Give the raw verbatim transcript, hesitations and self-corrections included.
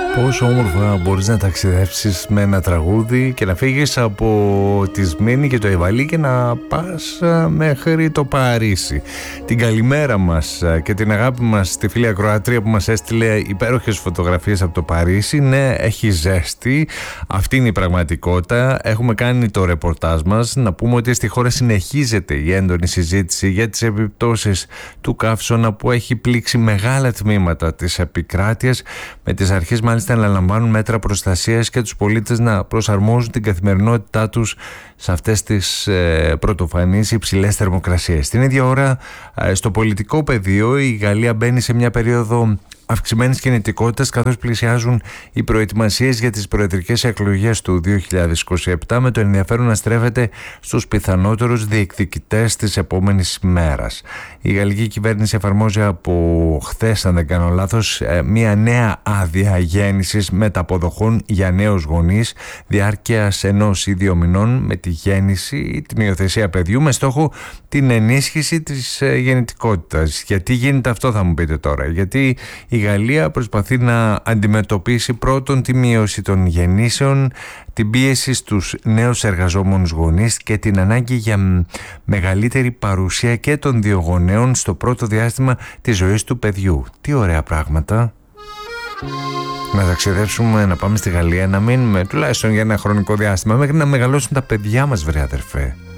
Πόσο όμορφα μπορείς να ταξιδέψεις με ένα τραγούδι και να φύγεις από τη Σμήνη και το Ιβαλί και να πας μέχρι το Παρίσι. Την καλημέρα μας και την αγάπη μας στη φίλη ακροατρία που μας έστειλε υπέροχες φωτογραφίες από το Παρίσι. Ναι, έχει ζέστη, αυτή είναι η πραγματικότητα. Έχουμε κάνει το ρεπορτάζ μας. Να πούμε ότι στη χώρα συνεχίζεται η έντονη συζήτηση για τις επιπτώσεις του καύσωνα που έχει πλήξει μεγάλα τμήματα της επικράτειας, με τις αρχές μάλιστα να αναλαμβάνουν μέτρα προστασίας και τους πολίτες να προσαρμόζουν την καθημερινότητά τους σε αυτές τις ε, πρωτοφανείς υψηλές θερμοκρασίες. Την ίδια ώρα, ε, στο πολιτικό πεδίο, η Γαλλία μπαίνει σε μια περίοδο αυξημένης κινητικότητας, καθώς πλησιάζουν οι προετοιμασίες για τις προεδρικές εκλογές του δύο χιλιάδες είκοσι επτά, με το ενδιαφέρον να στρέφεται στους πιθανότερους διεκδικητές της επόμενης ημέρας. Η γαλλική κυβέρνηση εφαρμόζει από χθες, αν δεν κάνω λάθος, μια νέα άδεια γέννησης μεταποδοχών για νέους γονείς διάρκειας ενός ή δύο μηνών με τη γέννηση ή την υιοθεσία παιδιού, με στόχο την ενίσχυση της γεννητικότητας. Γιατί γίνεται αυτό, θα μου πείτε τώρα? Γιατί η Η Γαλλία προσπαθεί να αντιμετωπίσει πρώτον τη μείωση των γεννήσεων, την πίεση στους νέους εργαζόμενους γονείς και την ανάγκη για μεγαλύτερη παρουσία και των δύο γονέων στο πρώτο διάστημα της ζωής του παιδιού. Τι ωραία πράγματα! Να ταξιδέψουμε, να πάμε στη Γαλλία, να μείνουμε τουλάχιστον για ένα χρονικό διάστημα μέχρι να μεγαλώσουν τα παιδιά μας, βρε αδερφέ.